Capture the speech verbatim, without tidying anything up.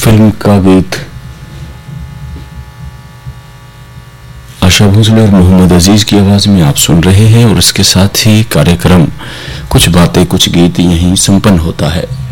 Film का गीत आशा भोसले और मोहम्मद अजीज की आवाज में आप सुन रहे हैं और इसके साथ ही कार्यक्रम कुछ बातें कुछ गीत यहीं संपन्न होता है।